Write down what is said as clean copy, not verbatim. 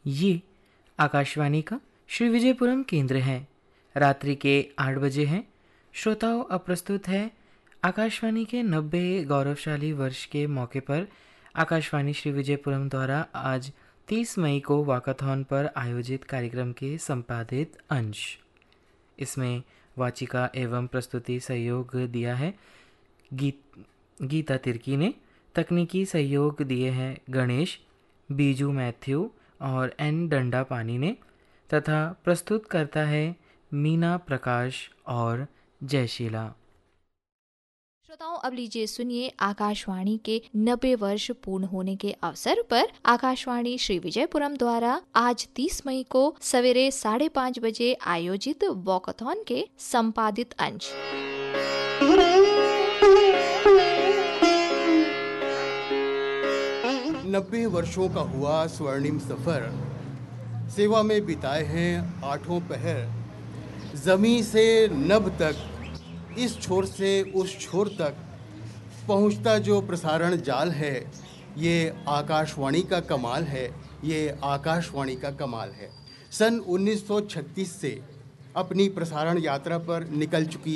ये आकाशवाणी का श्री विजयपुरम केंद्र है। रात्रि के 8 बजे हैं। श्रोताओं, अब प्रस्तुत है आकाशवाणी के 90 गौरवशाली वर्ष के मौके पर आकाशवाणी श्री विजयपुरम द्वारा आज 30 मई को वाकाथॉन पर आयोजित कार्यक्रम के संपादित अंश। इसमें वाचिका एवं प्रस्तुति सहयोग दिया है गीता तिर्की ने। तकनीकी सहयोग दिए हैं गणेश, बीजू मैथ्यू और एन डंडा पानी ने, तथा प्रस्तुत करता है मीना प्रकाश और जयशीला। श्रोताओं, अब लीजिए सुनिए आकाशवाणी के 90 वर्ष पूर्ण होने के अवसर पर आकाशवाणी श्री विजयपुरम द्वारा आज 30 मई को सवेरे 5:30 बजे आयोजित वॉकाथॉन के संपादित अंश। 90 वर्षों का हुआ स्वर्णिम सफर, सेवा में बिताए हैं 8 पहर, जमी से नभ तक, इस छोर से उस छोर तक पहुंचता जो प्रसारण जाल है, ये आकाशवाणी का कमाल है, ये आकाशवाणी का कमाल है। सन 1936 से अपनी प्रसारण यात्रा पर निकल चुकी